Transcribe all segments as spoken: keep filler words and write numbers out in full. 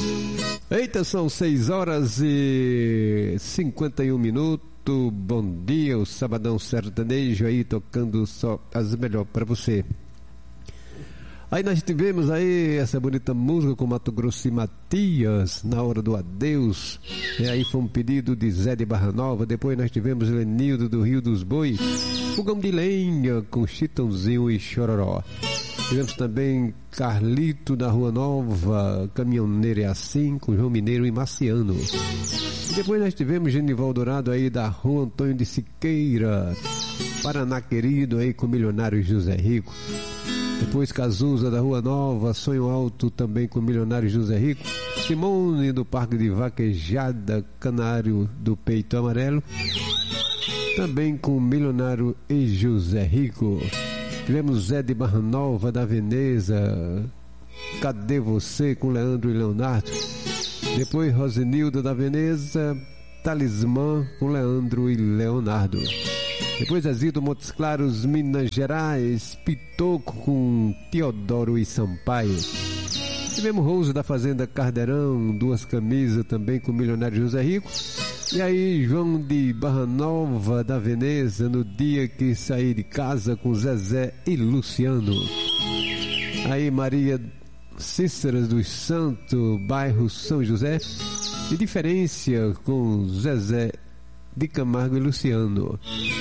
Eita, são seis horas e cinquenta e um minutos. Bom dia, o Sabadão Sertanejo aí tocando só as melhores para você. Aí nós tivemos aí essa bonita música com Mato Grosso e Matias, Na Hora do Adeus. E aí foi um pedido de Zé de Barra Nova. Depois nós tivemos Lenildo do Rio dos Bois, Fogão de Lenha com Chitãozinho e Chororó. Tivemos também Carlito da Rua Nova, Caminhoneiro é Assim, com João Mineiro e Marciano. E depois nós tivemos Genival Dourado aí da Rua Antônio de Siqueira, Paraná Querido aí com Milionário José Rico. Depois Cazuza da Rua Nova, Sonho Alto também com Milionário José Rico. Simone do Parque de Vaquejada, Canário do Peito Amarelo, também com Milionário e José Rico. Tivemos Zé de Barra Nova da Veneza, Cadê Você com Leandro e Leonardo. Depois Rosenilda da Veneza, Talismã com Leandro e Leonardo. Depois Azito Montes Claros, Minas Gerais, Pitoco com Teodoro e Sampaio. Tivemos Rose da Fazenda Cardeirão, Duas Camisas também com Milionário José Rico. E aí João de Barra Nova da Veneza, No Dia Que Saí de Casa com Zezé e Luciano. Aí Maria Cíceras dos Santos, bairro São José, e Diferença com Zezé de Camargo e Luciano.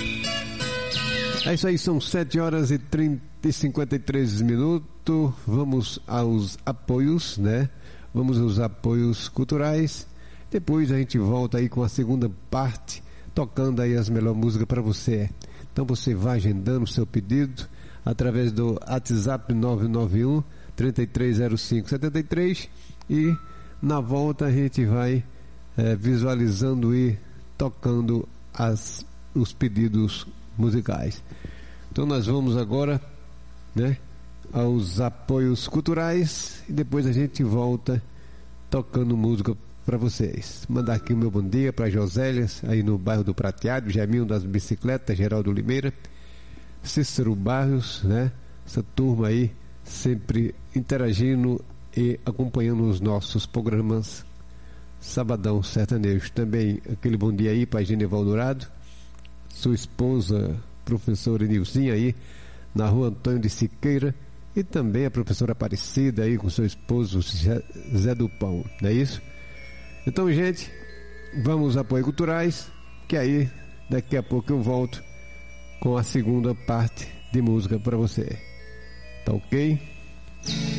É isso aí, são sete horas e trinta e cinquenta e três minutos. Vamos aos apoios, né? Vamos aos apoios culturais. Depois a gente volta aí com a segunda parte, tocando aí as melhores músicas para você. Então você vai agendando o seu pedido através do WhatsApp nove nove um, três três zero cinco, sete três, e na volta a gente vai é, visualizando e tocando as, os pedidos musicais. Então nós vamos agora, né, aos apoios culturais e depois a gente volta tocando música para vocês. Mandar aqui o meu bom dia para Josélias, aí no bairro do Prateado, Jaminho das Bicicletas, Geraldo Limeira, Cícero Barros, né? Essa turma aí sempre interagindo e acompanhando os nossos programas Sabadão Sertanejo. Também aquele bom dia aí para Genival Dourado, sua esposa, professora Nilzinha aí na Rua Antônio de Siqueira, e também a professora Aparecida aí com seu esposo Zé, Zé do Pão, não é isso? Então, gente, vamos a apoios culturais, que aí daqui a pouco eu volto com a segunda parte de música para você. Tá ok?